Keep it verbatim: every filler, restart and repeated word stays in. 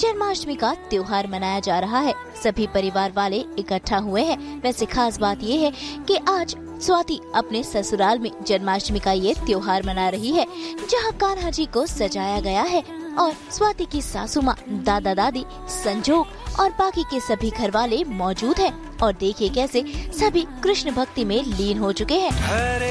जन्माष्टमी का त्योहार मनाया जा रहा है। सभी परिवार वाले इकट्ठा हुए हैं। वैसे खास बात ये है कि आज स्वाति अपने ससुराल में जन्माष्टमी का ये त्योहार मना रही है, जहां कान्हा जी को सजाया गया है और स्वाति की सासू माँ, दादा दादी, संजोग और बाकी के सभी घर वाले मौजूद हैं। और देखिए कैसे सभी कृष्ण भक्ति में लीन हो चुके हैं।